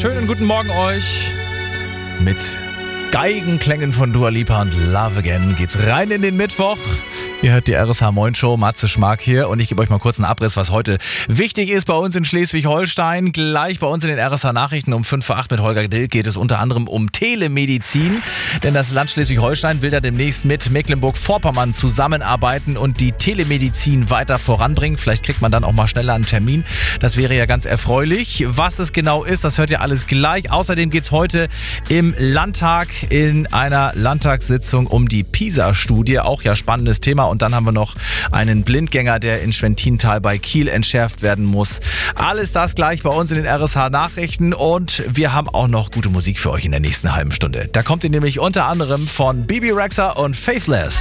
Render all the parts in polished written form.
Schönen guten Morgen euch. Mit Geigenklängen von Dua Lipa und Love Again geht's rein in den Mittwoch. Ihr hört die RSH Moin Show, Matze Schmark hier und ich gebe euch mal kurz einen Abriss, was heute wichtig ist bei uns in Schleswig-Holstein. Gleich bei uns in den RSH Nachrichten um 5 vor 8 mit Holger Dilk geht es unter anderem um Telemedizin, denn das Land Schleswig-Holstein will da demnächst mit Mecklenburg-Vorpommern zusammenarbeiten und die Telemedizin weiter voranbringen. Vielleicht kriegt man dann auch mal schneller einen Termin. Das wäre ja ganz erfreulich. Was es genau ist, das hört ihr alles gleich. Außerdem geht es heute im Landtag in einer Landtagssitzung um die PISA-Studie. Auch ja spannendes Thema. Und dann haben wir noch einen Blindgänger, der in Schwentintal bei Kiel entschärft werden muss. Alles das gleich bei uns in den RSH Nachrichten. Und wir haben auch noch gute Musik für euch in der nächsten halben Stunde. Da kommt ihr nämlich unter anderem von Bebe Rexha und Faithless.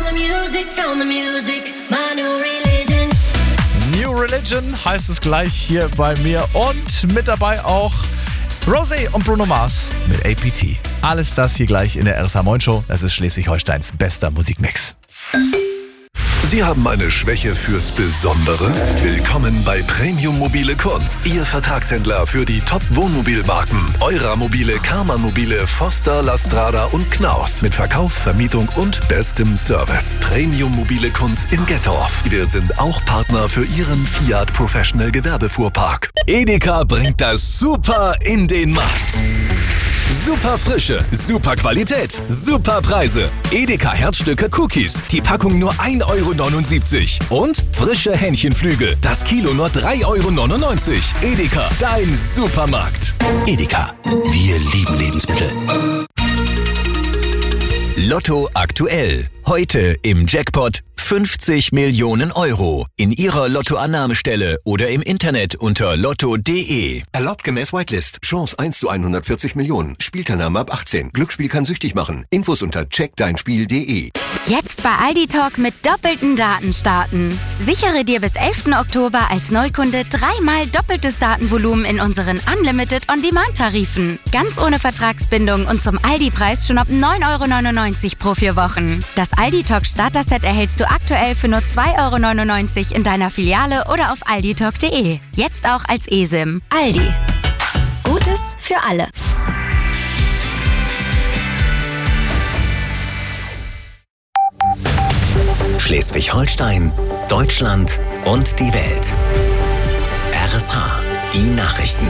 New Religion heißt es gleich hier bei mir. Und mit dabei auch Rosé und Bruno Mars mit APT. Alles das hier gleich in der RSH Moin Show. Das ist Schleswig-Holsteins bester Musikmix. Sie haben eine Schwäche fürs Besondere? Willkommen bei Premium Mobile Kunz, Ihr Vertragshändler für die Top-Wohnmobilmarken Euramobile, Karmann Mobile, Foster, Lastrada und Knaus. Mit Verkauf, Vermietung und bestem Service. Premium Mobile Kunz in Gettorf. Wir sind auch Partner für Ihren Fiat Professional Gewerbefuhrpark. Edeka bringt das Super in den Markt. Super Frische, super Qualität, super Preise. Edeka Herzstücke Cookies, die Packung nur 1,79 €. Und frische Hähnchenflügel, das Kilo nur 3,99 €. Edeka, dein Supermarkt. Edeka, wir lieben Lebensmittel. Lotto aktuell. Heute im Jackpot 50 Millionen €. In Ihrer Lottoannahmestelle oder im Internet unter lotto.de. Erlaubt gemäß Whitelist. Chance 1 zu 140 Millionen. Spielteilnahme ab 18. Glücksspiel kann süchtig machen. Infos unter checkdeinspiel.de. Jetzt bei Aldi Talk mit doppelten Daten starten. Sichere dir bis 11. Oktober als Neukunde 3-mal doppeltes Datenvolumen in unseren Unlimited On-Demand-Tarifen. Ganz ohne Vertragsbindung und zum Aldi-Preis schon ab 9,99 € pro 4 Wochen. Das Aldi Talk Starter-Set erhältst du aktuell für nur 2,99 € in deiner Filiale oder auf alditalk.de. Jetzt auch als eSIM. Aldi. Gutes für alle. Schleswig-Holstein, Deutschland und die Welt. RSH, die Nachrichten.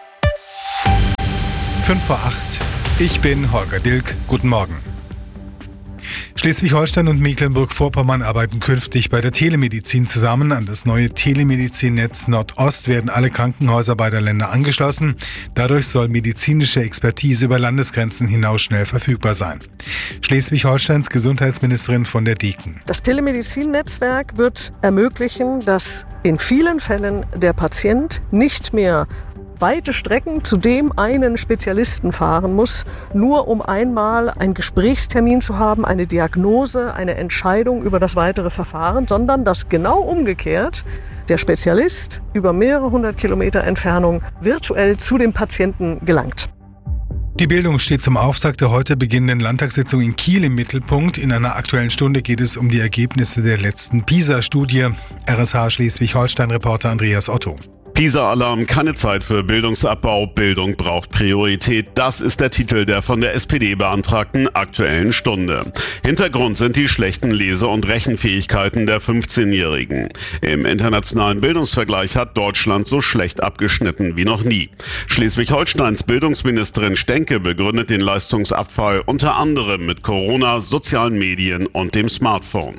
5 vor 8. Ich bin Holger Dilk. Guten Morgen. Schleswig-Holstein und Mecklenburg-Vorpommern arbeiten künftig bei der Telemedizin zusammen. An das neue Telemedizinnetz Nordost werden alle Krankenhäuser beider Länder angeschlossen. Dadurch soll medizinische Expertise über Landesgrenzen hinaus schnell verfügbar sein. Schleswig-Holsteins Gesundheitsministerin von der Deken. Das Telemedizinnetzwerk wird ermöglichen, dass in vielen Fällen der Patient nicht mehr weite Strecken zu dem einen Spezialisten fahren muss, nur um einmal einen Gesprächstermin zu haben, eine Diagnose, eine Entscheidung über das weitere Verfahren, sondern dass genau umgekehrt der Spezialist über mehrere 100 Kilometer Entfernung virtuell zu dem Patienten gelangt. Die Bildung steht zum Auftakt der heute beginnenden Landtagssitzung in Kiel im Mittelpunkt. In einer Aktuellen Stunde geht es um die Ergebnisse der letzten PISA-Studie. RSH Schleswig-Holstein-Reporter Andreas Otto. PISA-Alarm, keine Zeit für Bildungsabbau, Bildung braucht Priorität. Das ist der Titel der von der SPD beantragten Aktuellen Stunde. Hintergrund sind die schlechten Lese- und Rechenfähigkeiten der 15-Jährigen. Im internationalen Bildungsvergleich hat Deutschland so schlecht abgeschnitten wie noch nie. Schleswig-Holsteins Bildungsministerin Stenke begründet den Leistungsabfall unter anderem mit Corona, sozialen Medien und dem Smartphone.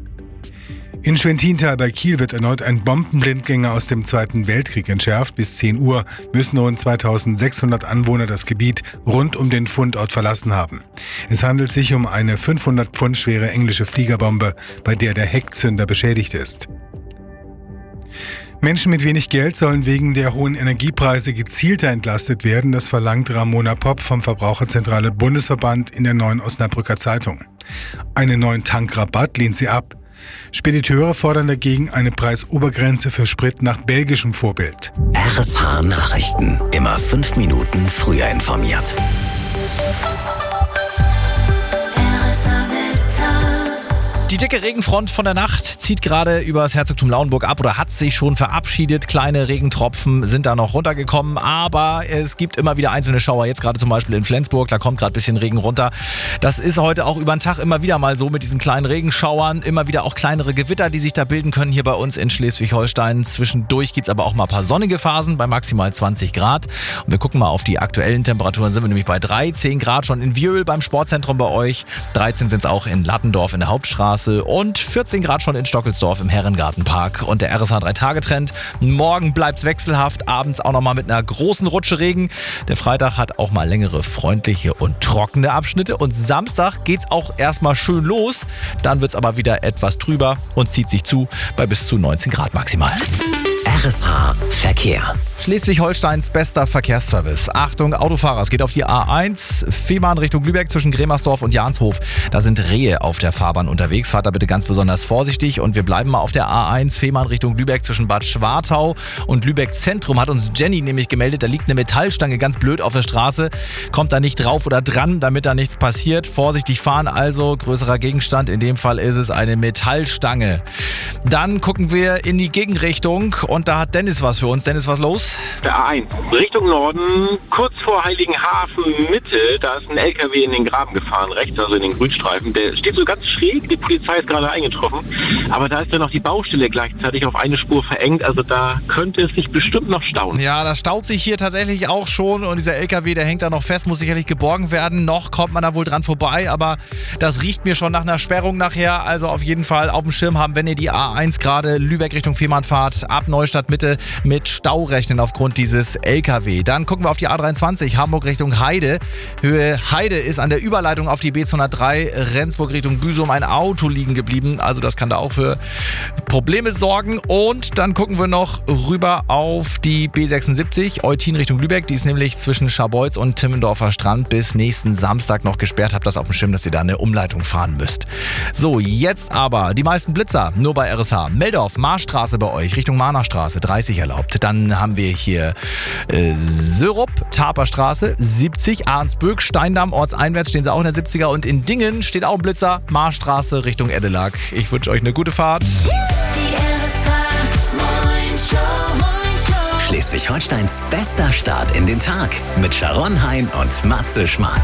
In Schwentintal bei Kiel wird erneut ein Bombenblindgänger aus dem Zweiten Weltkrieg entschärft. Bis 10 Uhr müssen rund 2600 Anwohner das Gebiet rund um den Fundort verlassen haben. Es handelt sich um eine 500 Pfund schwere englische Fliegerbombe, bei der der Heckzünder beschädigt ist. Menschen mit wenig Geld sollen wegen der hohen Energiepreise gezielter entlastet werden. Das verlangt Ramona Popp vom Verbraucherzentrale Bundesverband in der Neuen Osnabrücker Zeitung. Einen neuen Tankrabatt lehnt sie ab. Spediteure fordern dagegen eine Preisobergrenze für Sprit nach belgischem Vorbild. RSH Nachrichten. Immer 5 Minuten früher informiert. Die dicke Regenfront von der Nacht zieht gerade über das Herzogtum Lauenburg ab oder hat sich schon verabschiedet. Kleine Regentropfen sind da noch runtergekommen, aber es gibt immer wieder einzelne Schauer. Jetzt gerade zum Beispiel in Flensburg, da kommt gerade ein bisschen Regen runter. Das ist heute auch über den Tag immer wieder mal so mit diesen kleinen Regenschauern. Immer wieder auch kleinere Gewitter, die sich da bilden können hier bei uns in Schleswig-Holstein. Zwischendurch gibt es aber auch mal ein paar sonnige Phasen bei maximal 20 Grad. Und wir gucken mal auf die aktuellen Temperaturen. Sind wir nämlich bei 13 Grad schon in Wiehl beim Sportzentrum bei euch. 13 sind es auch in Lattendorf in der Hauptstraße und 14 Grad schon in Stockelsdorf im Herrengartenpark. Und der RSH 3-Tage-Trend. Morgen bleibt es wechselhaft, abends auch nochmal mit einer großen Rutsche Regen. Der Freitag hat auch mal längere, freundliche und trockene Abschnitte. Und Samstag geht's auch erstmal schön los. Dann wird es aber wieder etwas trüber und zieht sich zu bei bis zu 19 Grad maximal. RSH Verkehr. Schleswig-Holsteins bester Verkehrsservice. Achtung, Autofahrer, es geht auf die A1, Fehmarn Richtung Lübeck zwischen Gremersdorf und Janshof. Da sind Rehe auf der Fahrbahn unterwegs. Fahrt da bitte ganz besonders vorsichtig. Und wir bleiben mal auf der A1, Fehmarn Richtung Lübeck zwischen Bad Schwartau und Lübeck Zentrum. Hat uns Jenny nämlich gemeldet, da liegt eine Metallstange ganz blöd auf der Straße. Kommt da nicht drauf oder dran, damit da nichts passiert. Vorsichtig fahren also, größerer Gegenstand. In dem Fall ist es eine Metallstange. Dann gucken wir in die Gegenrichtung und da hat Dennis was für uns. Dennis, was los? Der A1 Richtung Norden, kurz vor Heiligenhafen Mitte, da ist ein LKW in den Graben gefahren, rechts, also in den Grünstreifen. Der steht so ganz schräg, die Polizei ist gerade eingetroffen, aber da ist dann noch die Baustelle gleichzeitig auf eine Spur verengt, also da könnte es sich bestimmt noch stauen. Ja, das staut sich hier tatsächlich auch schon und dieser LKW, der hängt da noch fest, muss sicherlich geborgen werden. Noch kommt man da wohl dran vorbei, aber das riecht mir schon nach einer Sperrung nachher. Also auf jeden Fall auf dem Schirm haben, wenn ihr die A1 gerade Lübeck Richtung Fehmarn fahrt, ab Neustadt Mitte mit Stau rechnen aufgrund dieses LKW. Dann gucken wir auf die A23, Hamburg Richtung Heide. Höhe Heide ist an der Überleitung auf die B203, Rendsburg Richtung Büsum ein Auto liegen geblieben. Also das kann da auch für Probleme sorgen. Und dann gucken wir noch rüber auf die B76, Eutin Richtung Lübeck. Die ist nämlich zwischen Scharbeutz und Timmendorfer Strand bis nächsten Samstag noch gesperrt. Habt das auf dem Schirm, dass ihr da eine Umleitung fahren müsst. So, jetzt aber die meisten Blitzer, nur bei RSH. Meldorf, Marstraße bei euch, Richtung Mahnerstraße, 30 erlaubt. Dann haben wir hier Sörup, Taperstraße, 70, Arnsböck, Steindamm, ortseinwärts stehen sie auch in der 70er und in Dingen steht auch ein Blitzer, Marstraße Richtung Eddelag. Ich wünsche euch eine gute Fahrt. Schleswig-Holsteins bester Start in den Tag mit Sharon Hein und Matze Schmark.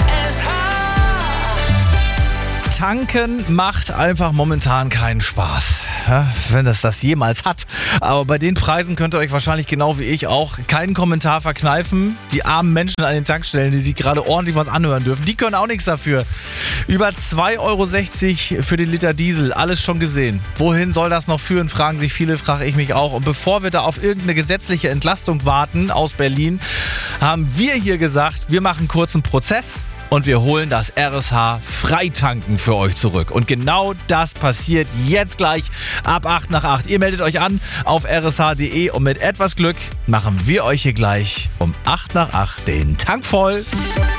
Tanken macht einfach momentan keinen Spaß, ja, wenn das jemals hat. Aber bei den Preisen könnt ihr euch wahrscheinlich genau wie ich auch keinen Kommentar verkneifen. Die armen Menschen an den Tankstellen, die sich gerade ordentlich was anhören dürfen, die können auch nichts dafür. Über 2,60 € für den Liter Diesel, alles schon gesehen. Wohin soll das noch führen, fragen sich viele, frage ich mich auch. Und bevor wir da auf irgendeine gesetzliche Entlastung warten aus Berlin, haben wir hier gesagt, wir machen kurz einen Prozess. Und wir holen das RSH Freitanken für euch zurück. Und genau das passiert jetzt gleich ab 8 nach 8. Ihr meldet euch an auf rsh.de und mit etwas Glück machen wir euch hier gleich um 8 nach 8 den Tank voll.